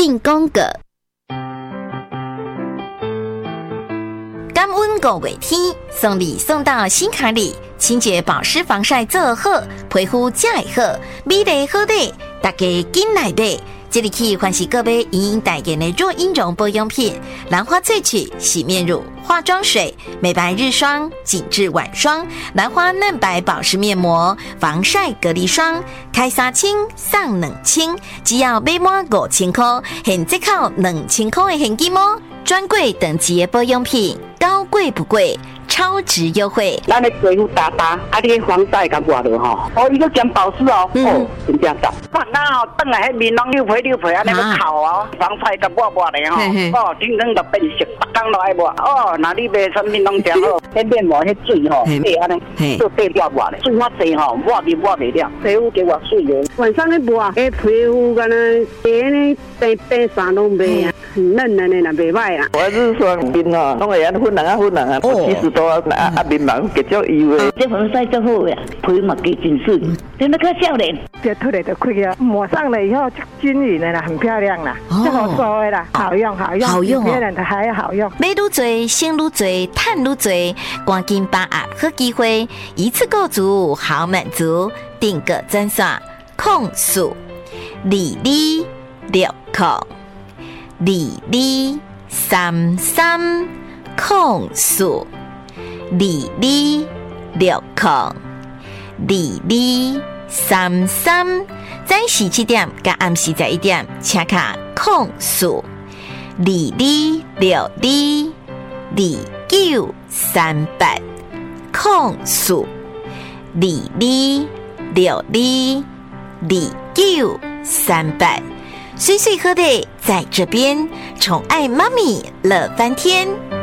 进攻个。感恩5月天，送礼送到心坎里，清洁保湿防晒做好，皮肤才会好，美丽好丽，大家紧来买。这里去欢喜各位莹莹代言的若婴绒保养品，兰花萃取洗面乳、化妆水、美白日霜、紧致晚霜、兰花嫩白保湿面膜、防晒隔离霜，开3千送2千，只要买满5000块，现折扣2000块的现金哦！专柜等级的保养品，高贵不贵，超值优惠。 咱的皮肤打打，你的防晒甲抹落吼，伊个兼保湿哦，真正赞。放那哦，等来迄面拢溜皮，安尼要烤哦，防晒甲抹的吼，天天就变色，逐工都爱抹。那你买产品拢真好，迄面膜迄水吼，对安尼，做对抹的，水较济吼，抹袂了，皮肤给我水哦。晚上咧抹，皮肤敢若变啥拢袂啊，嫩嫩的若袂歹啊。 我是说面哦，拢会安粉红啊，其实都面毛结足油的。 这防晒最好呀，皮嘛结真水，真的可少年。 这脱了就开啊，抹上了以后就均匀的啦，很漂亮啦，就好说的啦，好用，比别人的还好用。 买愈多，省愈多，赚愈多，赶紧把握好机会，一次购足好满足，订个专线：0422602233，早时7点，甲暗时11点，请卡0422602938，岁岁喝的在这边，宠爱妈咪乐翻天。